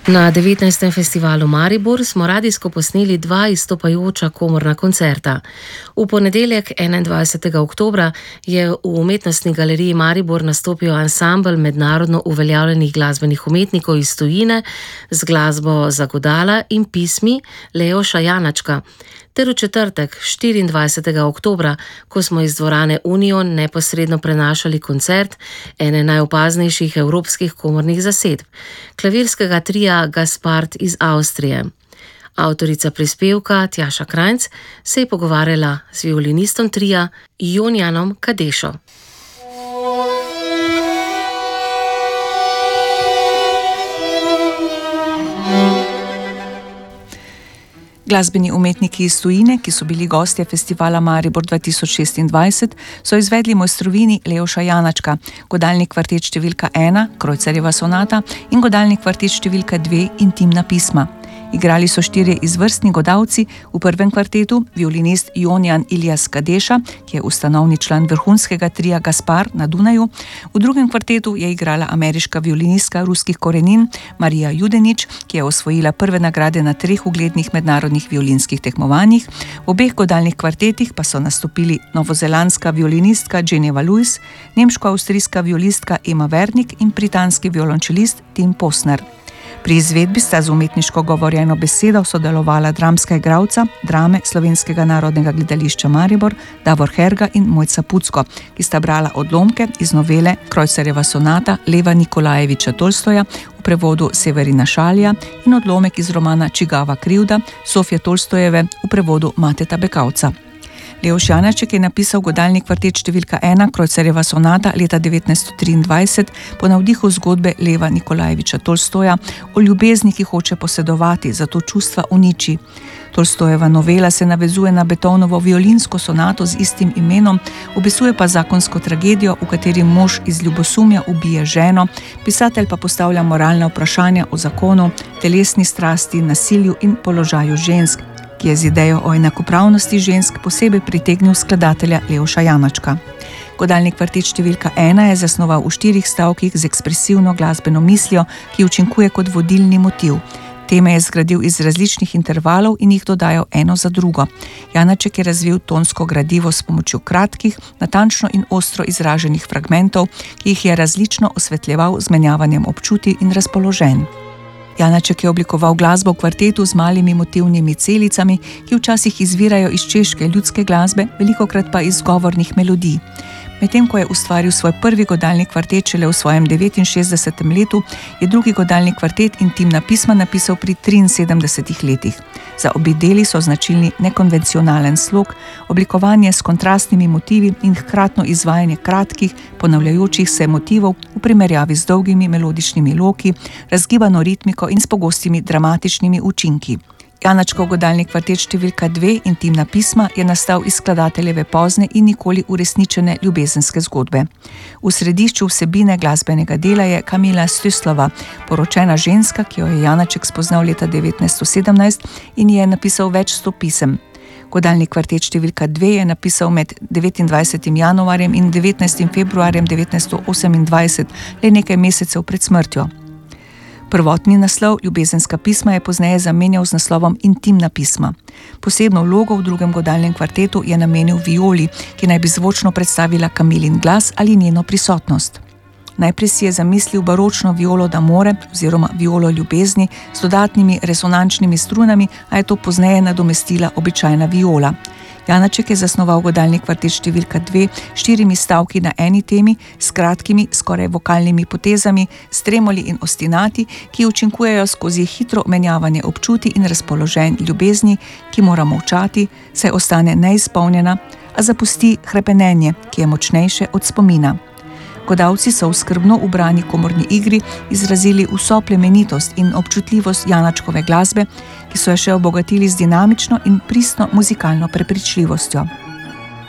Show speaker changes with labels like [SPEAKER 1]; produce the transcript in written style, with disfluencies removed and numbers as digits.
[SPEAKER 1] Na 19. festivalu Maribor smo radijsko posneli 2 izstopajoča komorna koncerta. V ponedeljek 21. oktobra je v Umetnostni galeriji Maribor nastopil ansambel mednarodno uveljavljenih glasbenih umetnikov iz tujine z glasbo za godala in pismi Leoša Janačka. Ter v četrtek, 24. oktobra, ko smo iz dvorane Union neposredno prenašali koncert ene najopaznejših evropskih komornih zasedb, klavirskega tria Gaspard iz Avstrije. Avtorica prispevka Tjaša Krajnc se je pogovarjala z violinistom tria Jonjanom Kadešo.
[SPEAKER 2] Glasbeni umetniki iz tujine, ki so bili gostje festivala Maribor 2026, so izvedli mojstrovini Leoša Janačka, godalni kvartet številka 1, Krojcarjeva sonata in godalni kvartet številka 2, Intimna pisma. Igrali so 4 izvrstni godalci, v prvem kvartetu violinist Jonjan Ilijas Kadeša, ki je ustanovni član vrhunskega tria Gaspard na Dunaju, v drugem kvartetu je igrala ameriška violinistka ruskih korenin Marija Judenič, ki je osvojila prve nagrade na 3 uglednih mednarodnih violinskih tekmovanjih, v obeh godalnih kvartetih pa so nastopili novozelandska violinistka Geneva Lewis, nemško-avstrijska violistka Emma Wernick in britanski violončelist Tim Posner. Pri izvedbi sta z umetniško govorjeno besedo sodelovala dramska igralca drame Slovenskega narodnega gledališča Maribor Davor Herga in Mojca Pucko, ki sta brala odlomke iz novele Krojcarjeva sonata Leva Nikolajeviča Tolstoja v prevodu Severina Šalija in odlomek iz romana Čigava krivda Sofije Tolstojeve v prevodu Mateta Bekavca. Leoš Janaček je napisal godalni kvartet številka 1 Krojcarjeva sonata leta 1923 po navdihu zgodbe Leva Nikolajeviča Tolstoja o ljubezni, ki hoče posedovati, zato čustva uniči. Tolstojeva novela se navezuje na Beethovnovo violinsko sonato z istim imenom, opisuje pa zakonsko tragedijo, v kateri mož iz ljubosumja ubije ženo, pisatelj pa postavlja moralna vprašanja o zakonu, telesni strasti, nasilju in položaju žensk, ki je z idejo o enakopravnosti žensk posebej pritegnil skladatelja Leoša Janačka. Godalni kvartet številka 1 je zasnoval v 4 stavkih z ekspresivno glasbeno mislijo, ki učinkuje kot vodilni motiv. Teme je zgradil iz različnih intervalov in jih dodajal eno za drugo. Janaček je razvil tonsko gradivo s pomočjo kratkih, natančno in ostro izraženih fragmentov, ki jih je različno osvetljeval z menjavanjem občutij in razpoloženj. Janaček je oblikoval glasbo v kvartetu z malimi motivnimi celicami, ki včasih izvirajo iz češke ljudske glasbe, velikokrat pa iz govornih melodij. Medtem ko je ustvaril svoj prvi godalni kvartet šele v svojem 69. letu, je drugi godalni kvartet Intimna pisma napisal pri 73 letih. Za obe deli so značilni nekonvencionalen slog, oblikovanje s kontrastnimi motivi in hkratno izvajanje kratkih, ponavljajočih se motivov v primerjavi z dolgimi melodičnimi loki, razgibano ritmiko in s pogostimi dramatičnimi učinki. Janačkov godalni kvartet številka 2, Intimna pisma, je nastal iz skladateljeve pozne in nikoli uresničene ljubezenske zgodbe. V središču vsebine glasbenega dela je Kamila Stoeslova, poročena ženska, ki jo je Janaček spoznal leta 1917 in je napisal več 100 pisem. Godalni kvartet številka 2 je napisal med 29. januarjem in 19. februarjem 1928, le nekaj mesecev pred smrtjo. Prvotni naslov Ljubezenska pisma je pozneje zamenjal z naslovom Intimna pisma. Posebno vlogo v drugem godalnem kvartetu je namenil violi, ki naj bi zvočno predstavila Kamilin glas ali njeno prisotnost. Najprej si je zamislil baročno violo d'amore oziroma violo ljubezni z dodatnimi resonančnimi strunami, a je to pozneje nadomestila običajna viola. Janaček je zasnoval godalni kvartet številka 2 s 4 stavki na eni temi, s kratkimi, skoraj vokalnimi potezami, s tremoli in ostinati, ki učinkujejo skozi hitro menjavanje občutij in razpoloženj ljubezni, ki mora molčati, saj ostane neizpolnjena, a zapusti hrepenenje, ki je močnejše od spomina. Godalci so v skrbno ubrani komorni igri izrazili vso plemenitost in občutljivost Janačkove glasbe, ki so jo še obogatili z dinamično in pristno muzikalno prepričljivostjo.